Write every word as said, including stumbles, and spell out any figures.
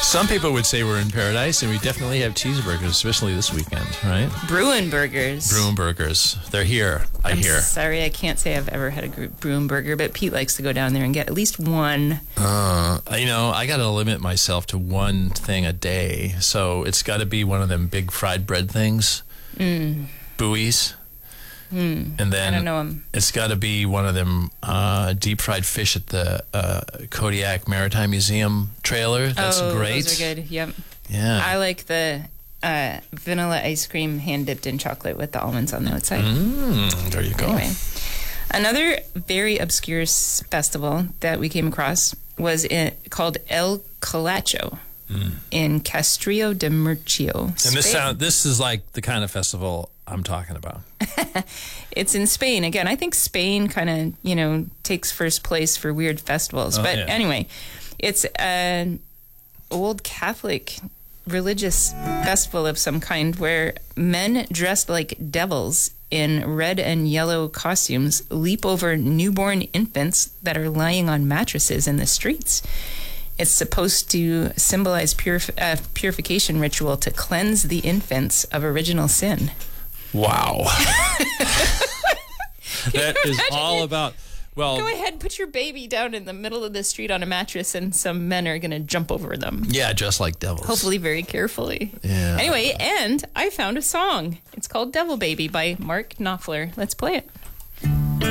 Some people would say we're in paradise, and we definitely have cheeseburgers, especially this weekend, right? Bruin burgers. Bruin burgers. They're here, I I'm hear. sorry, I can't say I've ever had a gr- Bruin burger, but Pete likes to go down there and get at least one. Uh, you know, I got to limit myself to one thing a day, so it's got to be one of them big fried bread things, Mm. buoys. Mm. And then I don't know 'em. It's got to be one of them uh, deep fried fish at the uh, Kodiak Maritime Museum trailer. That's oh, great. Those are good. Yep. Yeah. I like the uh, vanilla ice cream hand dipped in chocolate with the almonds on the outside. Mm, there you go. Anyway, another very obscure s- festival that we came across was in, called El Colacho Mm. in Castrillo de Murcia. And this Spain. sound, this is like the kind of festival I'm talking about. It's in Spain. Again, I think Spain kind of, you know, takes first place for weird festivals. Oh, but yeah. anyway, it's an old Catholic religious festival of some kind where men dressed like devils in red and yellow costumes leap over newborn infants that are lying on mattresses in the streets. It's supposed to symbolize purif- uh, purification ritual to cleanse the infants of original sin. Wow. That you is imagine all it? about, well, Go ahead, put your baby down in the middle of the street on a mattress, and some men are going to jump over them. yeah, just like devils. Hopefully very carefully. Yeah. Anyway, and I found a song. It's called Devil Baby by Mark Knopfler. Let's play it.